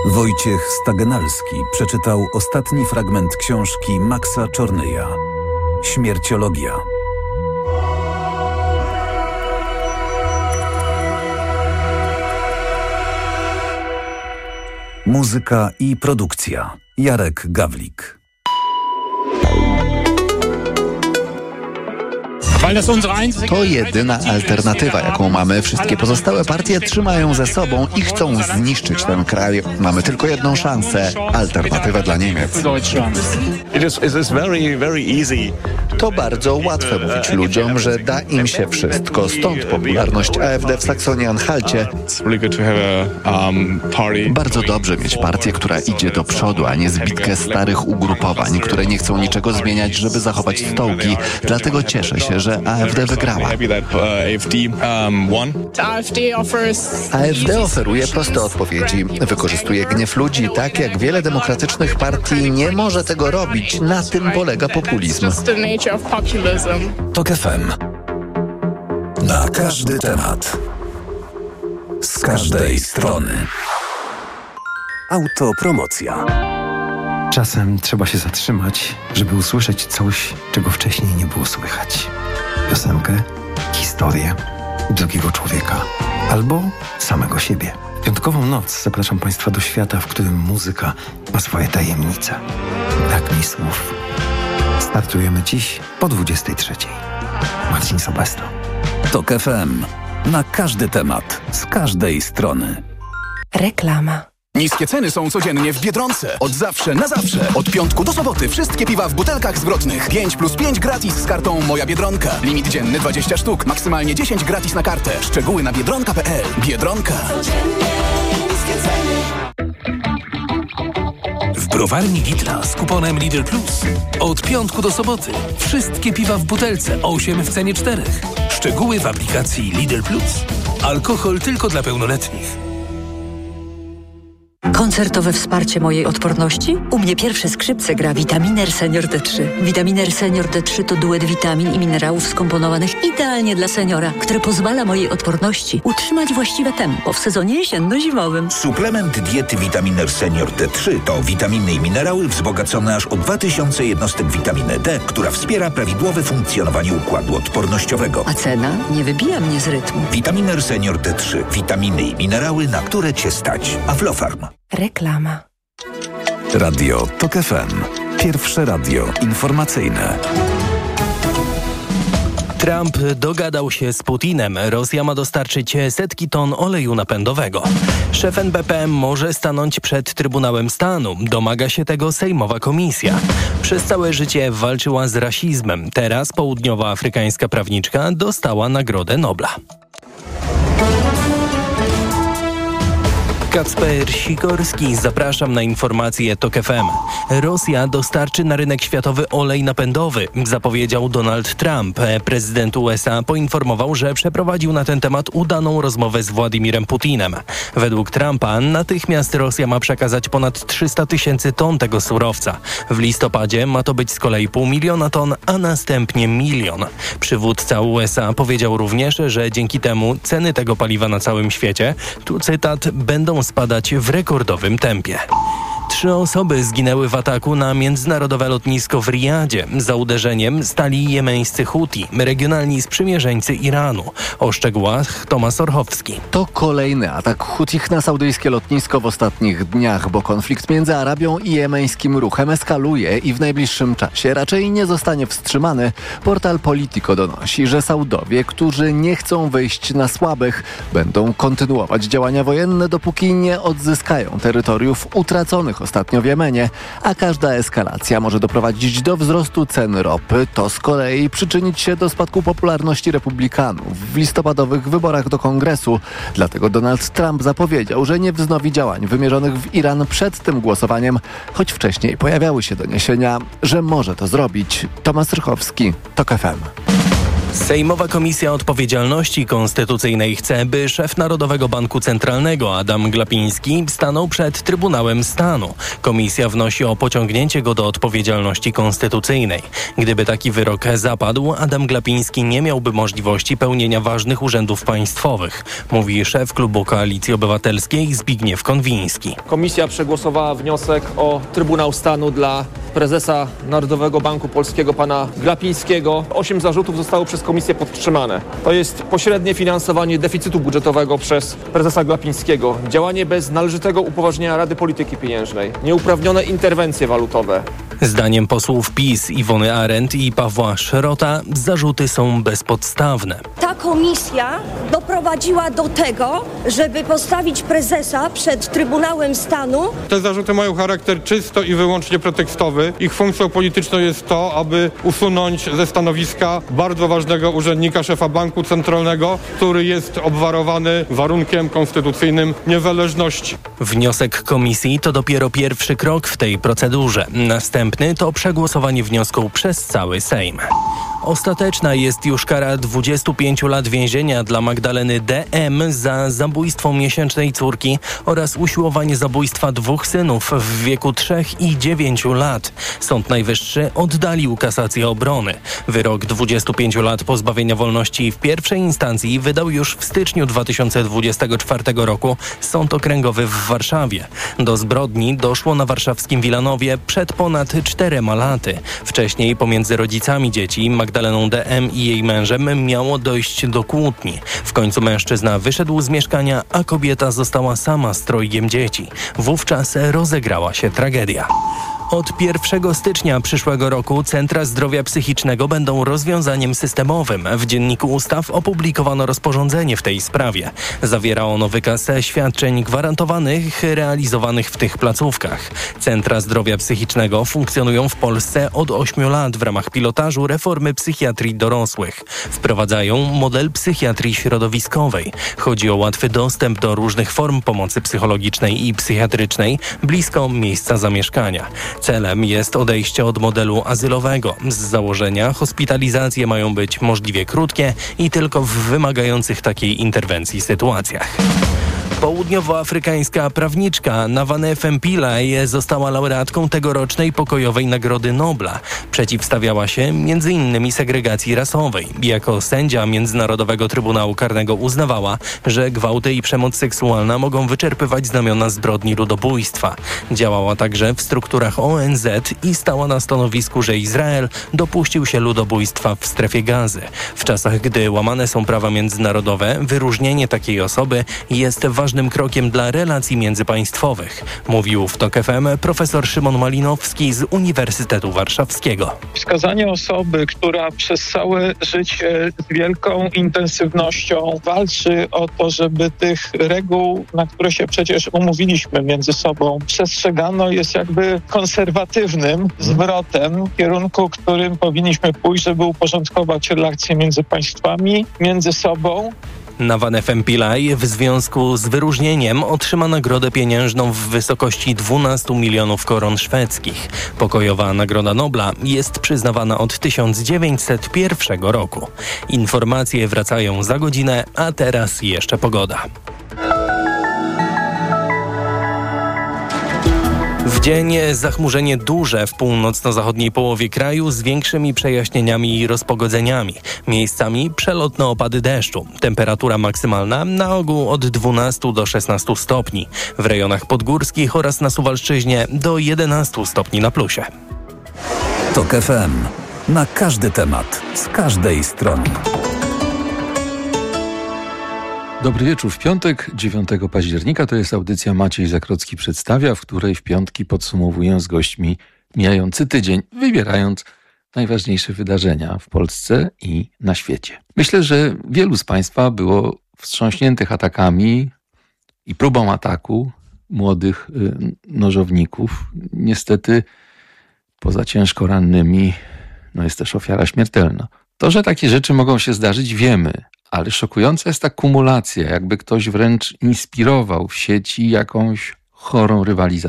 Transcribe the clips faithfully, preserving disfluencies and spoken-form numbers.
Wojciech Stagenalski przeczytał ostatni fragment książki Maxa Czornyja Śmierciologia. Muzyka i produkcja Jarek Gawlik. To jedyna alternatywa, jaką mamy. Wszystkie pozostałe partie trzymają ze sobą i chcą zniszczyć ten kraj. Mamy tylko jedną szansę. Alternatywę dla Niemiec. To bardzo łatwe mówić ludziom, że da im się wszystko. Stąd popularność A F D w Saksonii-Anhalcie. Bardzo dobrze mieć partię, która idzie do przodu, a nie zbitkę starych ugrupowań, które nie chcą niczego zmieniać, żeby zachować stołki. Dlatego cieszę się, że A F D wygrała. A F D oferuje proste odpowiedzi. Wykorzystuje gniew ludzi tak, jak wiele demokratycznych partii nie może tego robić. Na tym polega populizm. Tok F M. Na każdy temat. Z każdej strony. Autopromocja. Czasem trzeba się zatrzymać, żeby usłyszeć coś, czego wcześniej nie było słychać. Piosenkę, historię drugiego człowieka albo samego siebie. W piątkową noc zapraszam Państwa do świata, w którym muzyka ma swoje tajemnice. Brak mi słów. Startujemy dziś po dwudziestej trzeciej. Marcin Sobesto. Tok F M. Na każdy temat, z każdej strony. Reklama. Niskie ceny są codziennie w Biedronce. Od zawsze na zawsze. Od piątku do soboty wszystkie piwa w butelkach zwrotnych. pięć plus pięć gratis z kartą Moja Biedronka. Limit dzienny dwadzieścia sztuk. Maksymalnie dziesięć gratis na kartę. Szczegóły na biedronka kropka p l. Biedronka. W browarni Lidla z kuponem Lidl Plus. Od piątku do soboty. Wszystkie piwa w butelce. osiem w cenie czterech. Szczegóły w aplikacji Lidl Plus. Alkohol tylko dla pełnoletnich. Koncertowe wsparcie mojej odporności? U mnie pierwsze skrzypce gra Vitaminer Senior D trzy. Vitaminer Senior D trzy to duet witamin i minerałów skomponowanych idealnie dla seniora, które pozwala mojej odporności utrzymać właściwe tempo w sezonie jesienno-zimowym. Suplement diety Vitaminer Senior D trzy to witaminy i minerały wzbogacone aż o dwa tysiące jednostek witaminy D, która wspiera prawidłowe funkcjonowanie układu odpornościowego. A cena nie wybija mnie z rytmu. Vitaminer Senior D trzy. Witaminy i minerały, na które Cię stać. Aflofarm. Reklama. Radio Tok F M. Pierwsze radio informacyjne. Trump dogadał się z Putinem. Rosja ma dostarczyć setki ton oleju napędowego. Szef N B P może stanąć przed Trybunałem Stanu. Domaga się tego sejmowa komisja. Przez całe życie walczyła z rasizmem. Teraz południowoafrykańska prawniczka dostała Nagrodę Nobla. Kacper Sikorski, zapraszam na informacje Tok F M. Rosja dostarczy na rynek światowy olej napędowy, zapowiedział Donald Trump. Prezydent U S A poinformował, że przeprowadził na ten temat udaną rozmowę z Władimirem Putinem. Według Trumpa natychmiast Rosja ma przekazać ponad trzysta tysięcy ton tego surowca. W listopadzie ma to być z kolei pół miliona ton, a następnie milion. Przywódca U S A powiedział również, że dzięki temu ceny tego paliwa na całym świecie, tu cytat, będą spadać w rekordowym tempie. Trzy osoby zginęły w ataku na międzynarodowe lotnisko w Riyadzie. Za uderzeniem stali jemeńscy Huti, regionalni sprzymierzeńcy Iranu. O szczegółach Tomasz Orchowski. To kolejny atak Hutich na saudyjskie lotnisko w ostatnich dniach, bo konflikt między Arabią i jemeńskim ruchem eskaluje i w najbliższym czasie raczej nie zostanie wstrzymany. Portal Politico donosi, że Saudowie, którzy nie chcą wyjść na słabych, będą kontynuować działania wojenne, dopóki nie odzyskają terytoriów utraconych ostatnio w Jemenie, a każda eskalacja może doprowadzić do wzrostu cen ropy. To z kolei przyczynić się do spadku popularności republikanów w listopadowych wyborach do Kongresu. Dlatego Donald Trump zapowiedział, że nie wznowi działań wymierzonych w Iran przed tym głosowaniem, choć wcześniej pojawiały się doniesienia, że może to zrobić. Tomasz Rychowski, Tok F M. Sejmowa Komisja Odpowiedzialności Konstytucyjnej chce, by szef Narodowego Banku Centralnego Adam Glapiński stanął przed Trybunałem Stanu. Komisja wnosi o pociągnięcie go do odpowiedzialności konstytucyjnej. Gdyby taki wyrok zapadł, Adam Glapiński nie miałby możliwości pełnienia ważnych urzędów państwowych, mówi szef klubu Koalicji Obywatelskiej Zbigniew Konwiński. Komisja przegłosowała wniosek o Trybunał Stanu dla prezesa Narodowego Banku Polskiego pana Glapińskiego. Osiem zarzutów zostało przez komisję podtrzymane. To jest pośrednie finansowanie deficytu budżetowego przez prezesa Glapińskiego, działanie bez należytego upoważnienia Rady Polityki Pieniężnej, nieuprawnione interwencje walutowe. Zdaniem posłów PiS Iwony Arendt i Pawła Szrota zarzuty są bezpodstawne. Ta komisja doprowadziła do tego, żeby postawić prezesa przed Trybunałem Stanu. Te zarzuty mają charakter czysto i wyłącznie pretekstowy. Ich funkcją polityczną jest to, aby usunąć ze stanowiska bardzo ważnego urzędnika, szefa Banku Centralnego, który jest obwarowany warunkiem konstytucyjnym niezależności. Wniosek komisji to dopiero pierwszy krok w tej procedurze. Następny to przegłosowanie wniosku przez cały Sejm. Ostateczna jest już kara dwudziestu pięciu lat więzienia dla Magdaleny D M za zabójstwo miesięcznej córki oraz usiłowanie zabójstwa dwóch synów w wieku trzech i dziewięciu lat. Sąd Najwyższy oddalił kasację obrony. Wyrok dwudziestu pięciu lat pozbawienia wolności w pierwszej instancji wydał już w styczniu dwa tysiące dwudziestego czwartego roku Sąd Okręgowy w Warszawie. Do zbrodni doszło na warszawskim Wilanowie przed ponad czterema laty. Wcześniej pomiędzy rodzicami dzieci Magdaleną D M i jej mężem miało dojść do kłótni. W końcu mężczyzna wyszedł z mieszkania, a kobieta została sama z trojgiem dzieci. Wówczas rozegrała się tragedia. Od pierwszego stycznia przyszłego roku centra zdrowia psychicznego będą rozwiązaniem systemowym. W Dzienniku Ustaw opublikowano rozporządzenie w tej sprawie. Zawiera ono wykaz świadczeń gwarantowanych realizowanych w tych placówkach. Centra zdrowia psychicznego funkcjonują w Polsce od ośmiu lat w ramach pilotażu reformy psychiatrii dorosłych. Wprowadzają model psychiatrii środowiskowej. Chodzi o łatwy dostęp do różnych form pomocy psychologicznej i psychiatrycznej blisko miejsca zamieszkania. Celem jest odejście od modelu azylowego. Z założenia hospitalizacje mają być możliwie krótkie i tylko w wymagających takiej interwencji sytuacjach. Południowoafrykańska prawniczka Navaneh Pillay została laureatką tegorocznej pokojowej Nagrody Nobla. Przeciwstawiała się między innymi segregacji rasowej. Jako sędzia Międzynarodowego Trybunału Karnego uznawała, że gwałty i przemoc seksualna mogą wyczerpywać znamiona zbrodni ludobójstwa. Działała także w strukturach O N Z i stała na stanowisku, że Izrael dopuścił się ludobójstwa w strefie Gazy. W czasach, gdy łamane są prawa międzynarodowe, wyróżnienie takiej osoby jest ważnym krokiem dla relacji międzypaństwowych, mówił w TOK F M profesor Szymon Malinowski z Uniwersytetu Warszawskiego. Wskazanie osoby, która przez całe życie z wielką intensywnością walczy o to, żeby tych reguł, na które się przecież umówiliśmy między sobą, przestrzegano, jest jakby konserwatywnym zwrotem w kierunku, którym powinniśmy pójść, żeby uporządkować relacje między państwami, między sobą. Navaneh Pillay w związku z wyróżnieniem otrzyma nagrodę pieniężną w wysokości dwunastu milionów koron szwedzkich. Pokojowa Nagroda Nobla jest przyznawana od tysiąc dziewięćset pierwszego roku. Informacje wracają za godzinę, a teraz jeszcze pogoda. W dzień zachmurzenie duże w północno-zachodniej połowie kraju z większymi przejaśnieniami i rozpogodzeniami. Miejscami przelotne opady deszczu. Temperatura maksymalna na ogół od dwunastu do szesnastu stopni. W rejonach podgórskich oraz na Suwalszczyźnie do jedenastu stopni na plusie. TOK F M. Na każdy temat, z każdej strony. Dobry wieczór. W piątek, dziewiątego października, to jest audycja Maciej Zakrocki przedstawia, w której w piątki podsumowuję z gośćmi mijający tydzień, wybierając najważniejsze wydarzenia w Polsce i na świecie. Myślę, że wielu z Państwa było wstrząśniętych atakami i próbą ataku młodych y, nożowników. Niestety poza ciężko rannymi no jest też ofiara śmiertelna. To, że takie rzeczy mogą się zdarzyć, wiemy. Ale szokująca jest ta kumulacja, jakby ktoś wręcz inspirował w sieci jakąś chorą rywalizację.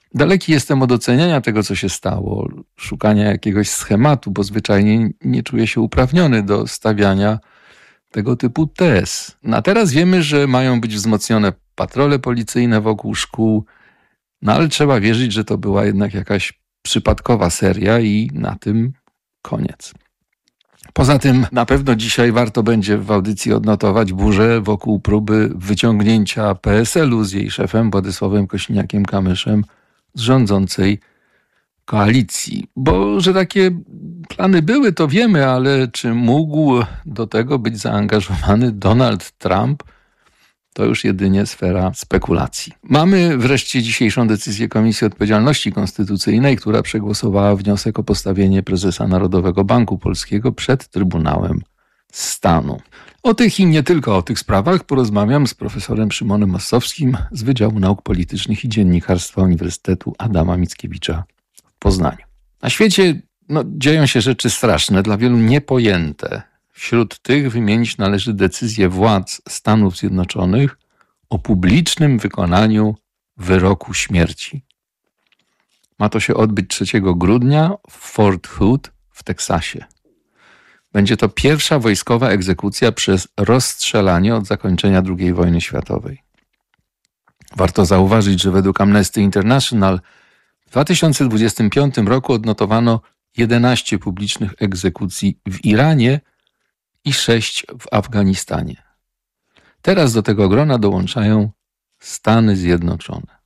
Daleki jestem od oceniania tego, co się stało, szukania jakiegoś schematu, bo zwyczajnie nie czuję się uprawniony do stawiania tego typu tez. No a teraz wiemy, że mają być wzmocnione patrole policyjne wokół szkół, no ale trzeba wierzyć, że to była jednak jakaś przypadkowa seria i na tym koniec. Poza tym na pewno dzisiaj warto będzie w audycji odnotować burzę wokół próby wyciągnięcia P S L-u z jej szefem Władysławem Kosiniakiem-Kamyszem z rządzącej koalicji. Bo że takie plany były, to wiemy, ale czy mógł do tego być zaangażowany Donald Trump, to już jedynie sfera spekulacji. Mamy wreszcie dzisiejszą decyzję Komisji Odpowiedzialności Konstytucyjnej, która przegłosowała wniosek o postawienie prezesa Narodowego Banku Polskiego przed Trybunałem Stanu. O tych i nie tylko o tych sprawach porozmawiam z profesorem Szymonem Ossowskim z Wydziału Nauk Politycznych i Dziennikarstwa Uniwersytetu Adama Mickiewicza w Poznaniu. Na świecie no, dzieją się rzeczy straszne, dla wielu niepojęte. Wśród tych wymienić należy decyzję władz Stanów Zjednoczonych o publicznym wykonaniu wyroku śmierci. Ma to się odbyć trzeciego grudnia w Fort Hood w Teksasie. Będzie to pierwsza wojskowa egzekucja przez rozstrzelanie od zakończenia drugiej wojny światowej. Warto zauważyć, że według Amnesty International w dwa tysiące dwudziestym piątym roku odnotowano jedenaście publicznych egzekucji w Iranie i sześć w Afganistanie. Teraz do tego grona dołączają Stany Zjednoczone.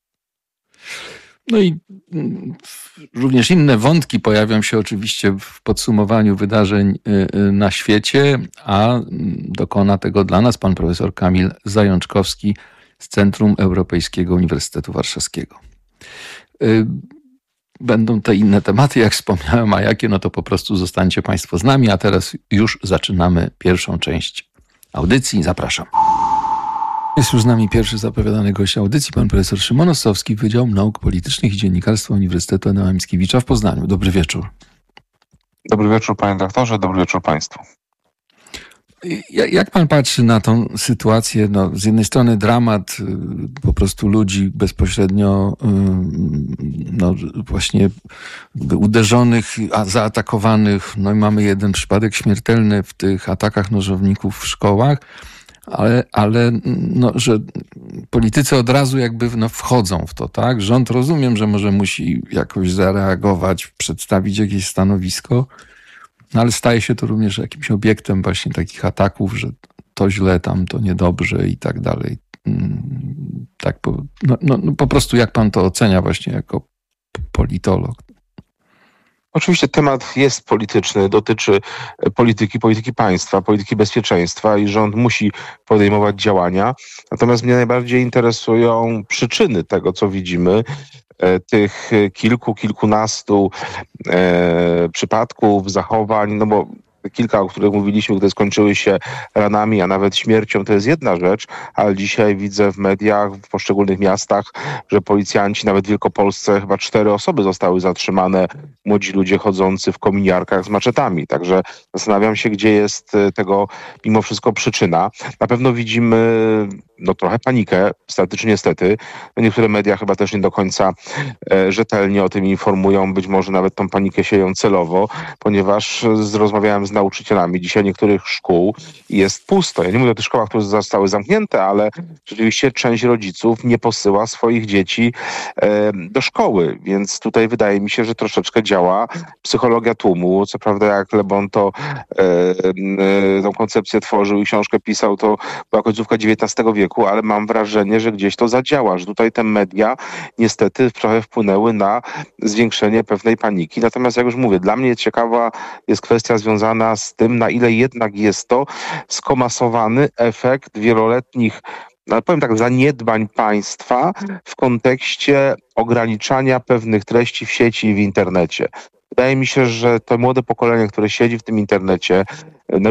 No i również inne wątki pojawią się oczywiście w podsumowaniu wydarzeń na świecie, a dokona tego dla nas pan profesor Kamil Zajączkowski z Centrum Europejskiego Uniwersytetu Warszawskiego. Będą te inne tematy, jak wspomniałem, a jakie, no to po prostu zostańcie Państwo z nami, a teraz już zaczynamy pierwszą część audycji. Zapraszam. Jest już z nami pierwszy zapowiadany gość audycji, pan profesor Szymon Ossowski, Wydział Nauk Politycznych i Dziennikarstwa Uniwersytetu Adama Mickiewicza w Poznaniu. Dobry wieczór. Dobry wieczór, panie doktorze, dobry wieczór państwu. Jak pan patrzy na tą sytuację? No, z jednej strony dramat po prostu ludzi bezpośrednio no, właśnie uderzonych, a zaatakowanych. No i mamy jeden przypadek śmiertelny w tych atakach nożowników w szkołach, ale, ale no, że politycy od razu jakby no, wchodzą w to, tak? Rząd rozumiem, że może musi jakoś zareagować, przedstawić jakieś stanowisko, no ale staje się to również jakimś obiektem właśnie takich ataków, że to źle, tam to niedobrze i tak dalej. Tak po, no, no, no po prostu jak pan to ocenia właśnie jako politolog? Oczywiście temat jest polityczny, dotyczy polityki, polityki państwa, polityki bezpieczeństwa i rząd musi podejmować działania. Natomiast mnie najbardziej interesują przyczyny tego, co widzimy, tych kilku, kilkunastu e, przypadków, zachowań, no bo kilka, o których mówiliśmy, które skończyły się ranami, a nawet śmiercią, to jest jedna rzecz, ale dzisiaj widzę w mediach, w poszczególnych miastach, że policjanci, nawet w Wielkopolsce, chyba cztery osoby zostały zatrzymane, młodzi ludzie chodzący w kominiarkach z maczetami. Także zastanawiam się, gdzie jest tego mimo wszystko przyczyna. Na pewno widzimy no trochę panikę, statycznie niestety. No niektóre media chyba też nie do końca e, rzetelnie o tym informują, być może nawet tą panikę sieją celowo, ponieważ z, rozmawiałem z nauczycielami dzisiaj niektórych szkół i jest pusto. Ja nie mówię o tych szkołach, które zostały zamknięte, ale rzeczywiście część rodziców nie posyła swoich dzieci e, do szkoły, więc tutaj wydaje mi się, że troszeczkę działa psychologia tłumu. Co prawda jak Le Bon to e, e, tą koncepcję tworzył i książkę pisał, to była końcówka dziewiętnastego wieku, ale mam wrażenie, że gdzieś to zadziała, że tutaj te media niestety trochę wpłynęły na zwiększenie pewnej paniki. Natomiast jak już mówię, dla mnie ciekawa jest kwestia związana z tym, na ile jednak jest to skomasowany efekt wieloletnich, no powiem tak, zaniedbań państwa w kontekście ograniczania pewnych treści w sieci i w internecie. Wydaje mi się, że to młode pokolenie, które siedzi w tym internecie,